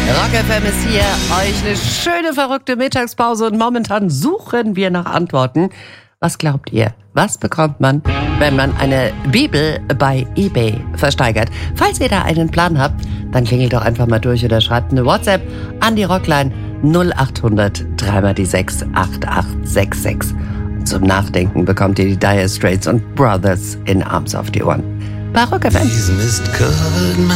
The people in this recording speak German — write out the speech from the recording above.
Rock FM ist hier, euch eine schöne, verrückte Mittagspause und momentan suchen wir nach Antworten. Was glaubt ihr? Was bekommt man, wenn man eine Bibel bei eBay versteigert? Falls ihr da einen Plan habt, dann klingelt doch einfach mal durch oder schreibt eine WhatsApp an die Rockline 0800 3 die 6 8866. Und zum Nachdenken bekommt ihr die Dire Straits und Brothers in Arms auf die Ohren. Bei Rock FM.